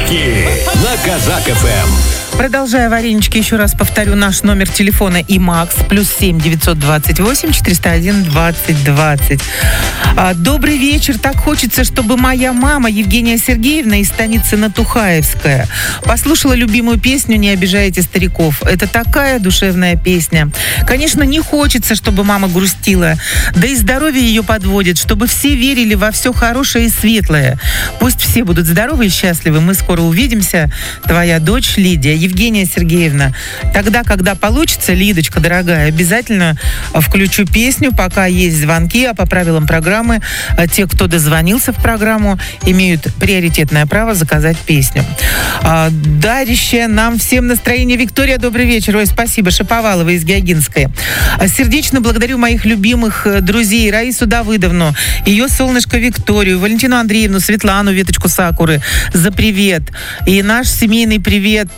Варенички на Казак-ФМ. Продолжая варенички, еще раз повторю наш номер телефона +7 928 401 20 20. Добрый вечер. Так хочется, чтобы моя мама Евгения Сергеевна из станицы Натухаевская послушала любимую песню «Не обижайте стариков». Это такая душевная песня. Конечно, не хочется, чтобы мама грустила. Да и здоровье ее подводит, чтобы все верили во все хорошее и светлое. Пусть все будут здоровы и счастливы. Мы скоро увидимся. Твоя дочь Лидия. Евгения Сергеевна, тогда, когда получится, Лидочка, дорогая, обязательно включу песню, пока есть звонки, а по правилам программы те, кто дозвонился в программу, имеют приоритетное право заказать песню. Дарящая нам всем настроение Виктория, добрый вечер. Ой, спасибо, Шаповалова из Геогинской. Сердечно благодарю моих любимых друзей Раису Давыдовну, ее солнышко Викторию, Валентину Андреевну, Светлану, веточку Сакуры за привет. И наш семейный привет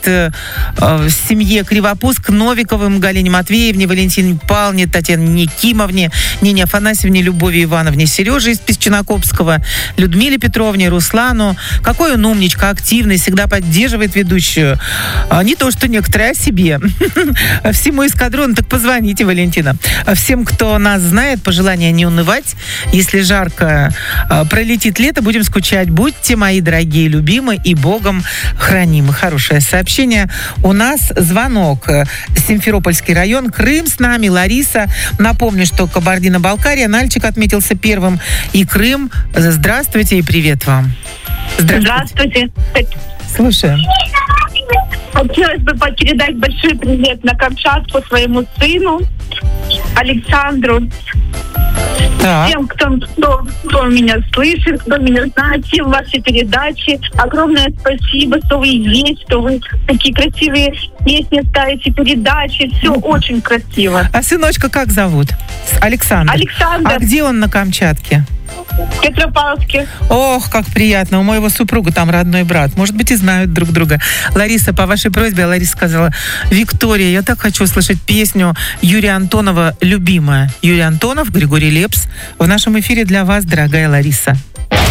семье Кривопуск, Новиковым, Галине Матвеевне, Валентине Павловне, Татьяне Никимовне, Нине Афанасьевне, Любови Ивановне, Сереже из Песчинокопского, Людмиле Петровне, Руслану. Какой он умничка, активный, всегда поддерживает ведущую. Не то, что некоторые, о себе. Всему эскадрону, так позвоните, Валентина. Всем, кто нас знает, пожелание не унывать. Если жарко пролетит лето, будем скучать. Будьте мои дорогие, любимые и Богом хранимы. Хорошее сообщение. У нас звонок. Симферопольский район, Крым с нами, Лариса. Напомню, что Кабардино-Балкария, Нальчик отметился первым. И Крым. Здравствуйте и привет вам. Здравствуйте. Слушаем. Хотелось бы передать большой привет на Камчатку своему сыну Александру. Так. Всем, кто меня слышит, кто меня знает, всем ваши передачи. Огромное спасибо, что вы есть, что вы такие красивые песни ставите, передачи. Все очень красиво. А сыночка как зовут? Александр. Александр. А где он на Камчатке? Петропавловске. Ох, как приятно. У моего супруга там родной брат. Может быть, и знают друг друга. Лариса, по вашей просьбе, Лариса сказала: Виктория, я так хочу услышать песню Юрия Антонова «Любимая». Юрий Антонов, Григорий Лепс. В нашем эфире для вас, дорогая Лариса.